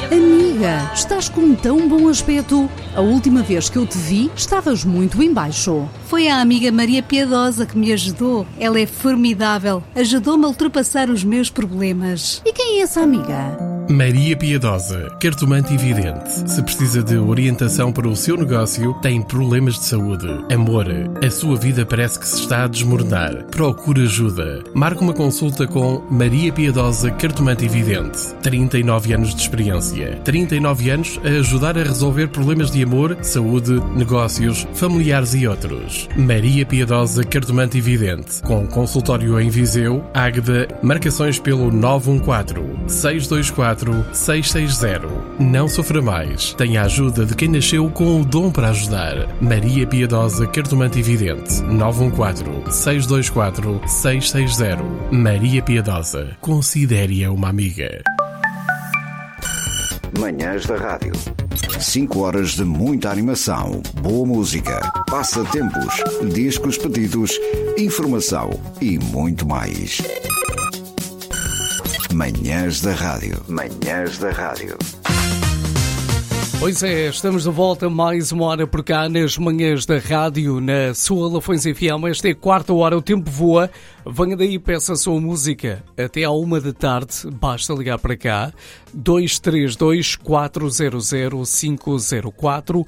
Amiga, estás com tão bom aspecto. A última vez que eu te vi, estavas muito em baixo. Foi a amiga Maria Piedosa que me ajudou. Ela é formidável. Ajudou-me a ultrapassar os meus problemas. E quem é essa amiga? Maria Piedosa, cartomante e vidente. Se precisa de orientação para o seu negócio, tem problemas de saúde, amor, a sua vida parece que se está a desmoronar. Procure ajuda. Marque uma consulta com Maria Piedosa, cartomante e vidente. 39 anos de experiência. 39 anos a ajudar a resolver problemas de amor, saúde, negócios, familiares e outros. Maria Piedosa, cartomante e vidente. Com consultório em Viseu, Águeda, marcações pelo 914-624-660. Não sofra mais. Tenha a ajuda de quem nasceu com o dom para ajudar. Maria Piedosa, cartomante e vidente. 914-624-660. Maria Piedosa. Considere-a uma amiga. Manhãs da Rádio. 5 horas de muita animação, boa música, passatempos, discos pedidos, informação e muito mais. Manhãs da Rádio. Manhãs da Rádio. Pois é, estamos de volta mais uma hora por cá nas Manhãs da Rádio, na sua Lafões FM. Esta é a quarta hora, o tempo voa. Venha daí, peça a sua música. Até à 1 da tarde, basta ligar para cá. 232-400-504,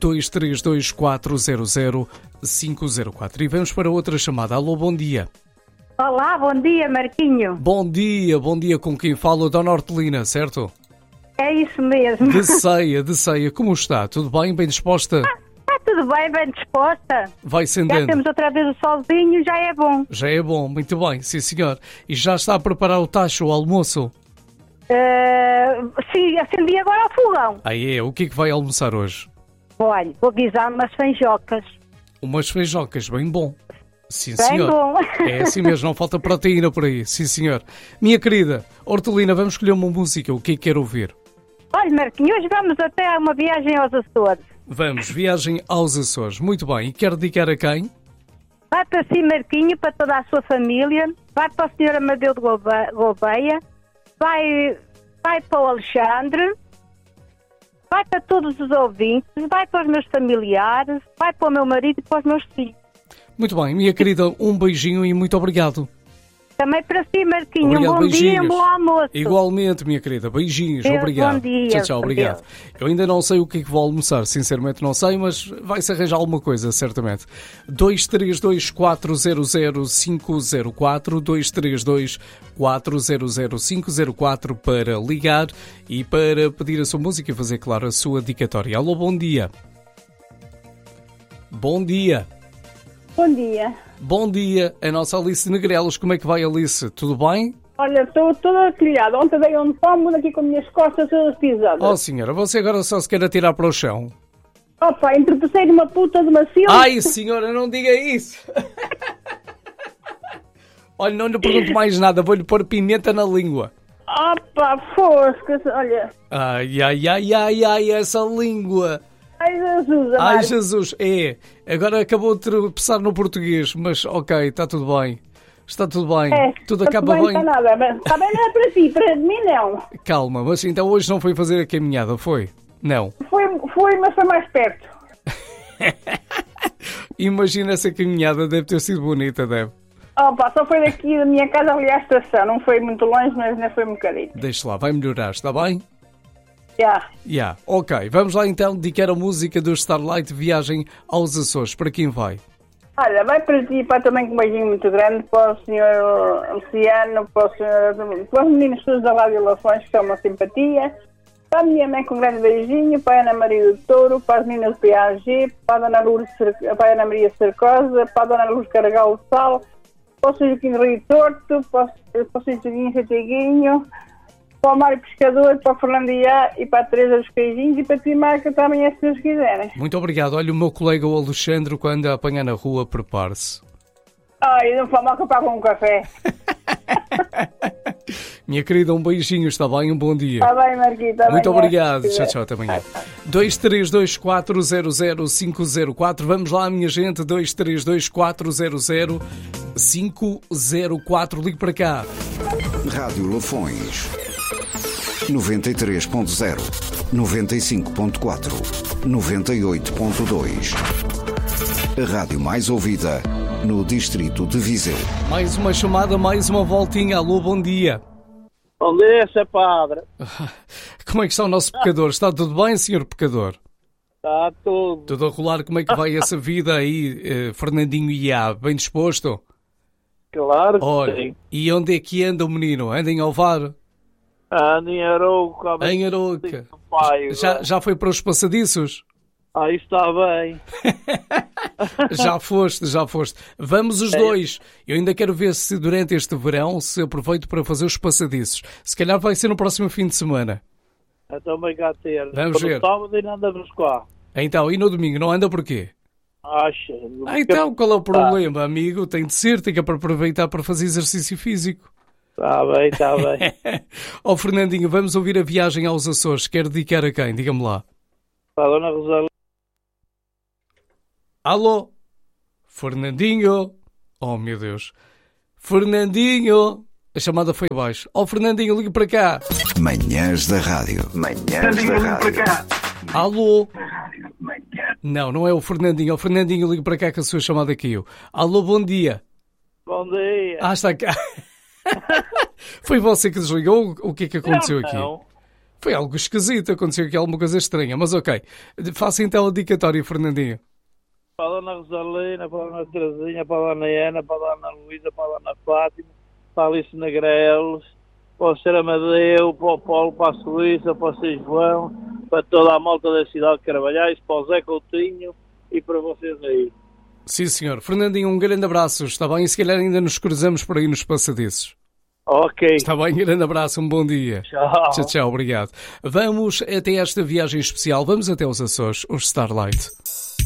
232-400-504. E vamos para outra chamada. Alô, bom dia. Olá, bom dia, Marquinho. Bom dia com quem fala, Dona Hortelina, certo? É isso mesmo. De ceia. Como está? Tudo bem? Bem disposta? Está tudo bem, bem disposta. Vai acendendo. Já temos outra vez o solzinho, já é bom. Já é bom, muito bem, sim senhor. E já está a preparar o tacho, o almoço? Sim, acendi agora ao fogão. Aí é, o que é que vai almoçar hoje? Olha, vou guisar umas feijocas. Umas feijocas, bem bom. Sim, bem senhor. Bom. É assim mesmo, não falta proteína por aí. Sim, senhor. Minha querida, Hortelina, vamos escolher uma música. O que é que quer ouvir? Olha, Marquinhos, hoje vamos até a uma viagem aos Açores. Vamos, viagem aos Açores. Muito bem. E quer dedicar a quem? Vai para si, Marquinho, para toda a sua família. Vai para o Sr. Amadeu de Gouveia. Vai para o Alexandre. Vai para todos os ouvintes. Vai para os meus familiares. Vai para o meu marido e para os meus filhos. Muito bem, minha querida, um beijinho e muito obrigado. Também para si, Marquinho. Obrigado, um bom dia e um bom almoço. Igualmente, minha querida. Beijinhos, Deus, obrigado. Bom dia. Tchau, tchau, obrigado. Eu ainda não sei o que é que vou almoçar, sinceramente não sei, mas vai-se arranjar alguma coisa, certamente. 232-400-504, 232-400-504 para ligar e para pedir a sua música e fazer, claro, a sua dedicatória. Alô, bom dia. Bom dia. Bom dia. Bom dia, a nossa Alice Negrelos. Como é que vai, Alice? Tudo bem? Olha, estou toda criada. Ontem dei um tombo aqui com as minhas costas todas pisadas. Oh, senhora, você agora só se quer atirar para o chão. Opa, entropecei numa puta de uma silva. Ai, senhora, não diga isso. Olha, não lhe pergunto mais nada. Vou-lhe pôr pimenta na língua. Opa, fosca, olha. Ai, essa língua. Ai, Jesus, amado. Ai, Jesus, é. Agora acabou de tropeçar no português, mas ok, está tudo bem. Está tudo bem. Tudo acaba bem. Não está nada, mas está bem, não é para si, para mim não. Calma, mas então hoje não foi fazer a caminhada, foi? Não. Foi, mas foi mais perto. Imagina essa caminhada, deve ter sido bonita, deve. Opa, só foi daqui da minha casa ali à estação. Não foi muito longe, mas ainda foi um bocadinho. Deixa lá, vai melhorar, está bem? Já. Ok, vamos lá então dedicar a música do Starlight Viagem aos Açores. Para quem vai? Olha, vai para ti, para também com um beijinho muito grande para o Sr. Luciano, para os meninos todos da Rádio Lafões, que são uma simpatia. Para a minha mãe com um grande beijinho, para a Ana Maria do Touro, para as meninas do PAG, para a para a Ana Maria Cercosa, para a Dona Luz Carregal do Sal, para o Sr. Joaquim Rio Torto, para o Sr. Joaquim Santiaguinho, para o Mário Pescador, para o Fernando Iá e para a Teresa dos Queijinhos e para ti, Marca, também é se Deus quiserem. Muito obrigado. Olha, o meu colega o Alexandre, quando a apanhar na rua, prepare-se. Ai, não foi mal que eu pago um café. Minha querida, um beijinho, está bem? Um bom dia. Está bem, Marquita. Muito obrigado. Tchau, até amanhã. 232-400-504. Vamos lá, minha gente. 232-400-504. Ligue para cá. Rádio Lafões. 93.0, 95.4, 98.2. A rádio mais ouvida no distrito de Viseu. Mais uma chamada, mais uma voltinha. Alô, bom dia. Bom dia, Sr. Padre. Como é que está o nosso pecador? Está tudo bem, senhor pecador? Está tudo. Tudo a rolar? Como é que vai essa vida aí, Fernandinho Iá? Bem disposto? Claro que Olha, sim. e onde é que anda o menino? Anda em Alvar? Ando em Arouca. Em Arouca. Pai, Já foi para os passadiços? Aí está bem. Já foste. Vamos os dois. Eu ainda quero ver se durante este verão se aproveito para fazer os passadiços. Se calhar vai ser no próximo fim de semana. Então bem cá ter. Vamos ver. No sábado ainda andamos cá. Então, e no domingo? Não anda porquê? Acha. Então, qual é o problema, amigo? Tem de ser, tem que aproveitar para fazer exercício físico. Está bem. Ó Fernandinho, vamos ouvir a viagem aos Açores. Quer dedicar a quem? Diga-me lá. Para a Dona Rosalina. Alô? Fernandinho? Oh, meu Deus. Fernandinho? A chamada foi abaixo. Ó Fernandinho, ligue para cá. Manhãs da Rádio. Alô? Não é o Fernandinho. O Fernandinho, ligue para cá que a sua chamada caiu. Alô, bom dia. Bom dia. Está cá. Foi você que desligou? O que é que aconteceu aqui? Não. Foi algo esquisito, aconteceu aqui alguma coisa estranha, mas ok. Faça então a dedicatória, Fernandinho. Para a Dona Rosalina, para a Dona Terezinha, para a Dona Ana, para a Dona Luísa, para a Dona Fátima, para a Alice Negreles, para o Sr. Amadeu, para o Paulo, para a Suíça, para o São João, para toda a malta da cidade de Carvalhais, para o Zé Coutinho e para vocês aí. Sim, senhor. Fernandinho, um grande abraço, está bem? E se calhar ainda nos cruzamos por aí nos passadiços. Ok. Está bem, grande abraço, um bom dia. Tchau. Obrigado. Vamos até esta viagem especial, vamos até os Açores, os Starlight.